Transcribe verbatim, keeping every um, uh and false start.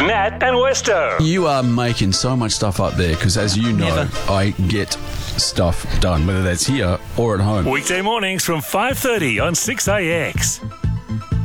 Nat and Westo. You are making so much stuff up there because, as you know, Never. I get stuff done, whether that's here or at home. Weekday mornings from five thirty on six A X.